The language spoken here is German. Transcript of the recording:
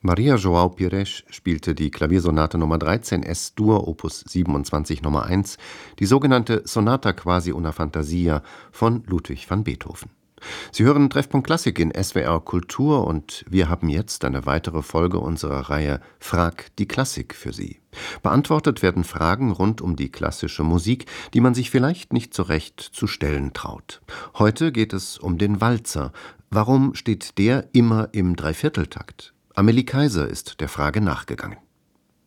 Maria João Pires spielte die Klaviersonate Nr. 13 Es-Dur op. 27 Nr. 1, die sogenannte Sonata quasi una fantasia von Ludwig van Beethoven. Sie hören Treffpunkt Klassik in SWR Kultur und wir haben jetzt eine weitere Folge unserer Reihe Frag die Klassik für Sie. Beantwortet werden Fragen rund um die klassische Musik, die man sich vielleicht nicht so recht zu stellen traut. Heute geht es um den Walzer. Warum steht der immer im Dreivierteltakt? Amelie Kaiser ist der Frage nachgegangen.